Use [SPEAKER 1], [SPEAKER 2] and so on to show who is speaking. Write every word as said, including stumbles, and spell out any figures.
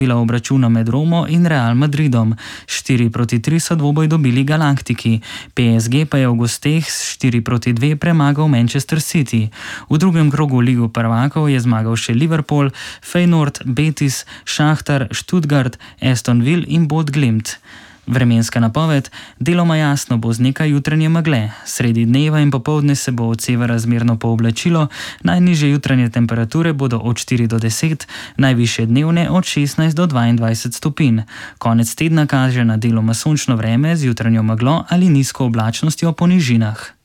[SPEAKER 1] bila obračuna med Romo in Real Madridom. štiri proti tri so dvoboj dobili Galaktiki. P S G pa je v gosteh s štiri proti dve premagal Manchester City. V drugem krogu Ligo prvakov je zmagal še Liverpool, Feyenoord, Betis, Šahtar, Stuttgart, Aston Villa in Bad Glimt. Vremenska napoved: deloma jasno bo z nekaj jutranje megle. Sredi dneva in popoldne se bo od severa zmerno pooblačilo, najnižje jutranje temperature bodo od štiri do deset, najvišje dnevne od šestnajst do dvaindvajset stopinj. Konec tedna kaže na deloma sončno vreme z jutranjo meglo ali nizko oblačnostjo po nižinah.